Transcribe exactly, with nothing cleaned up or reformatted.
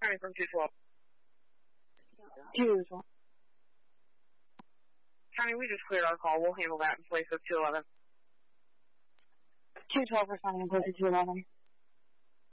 Coming from two twelve. Two twelve. County, we just cleared our call. We'll handle that in place of two eleven. two twelve responding in place of two eleven.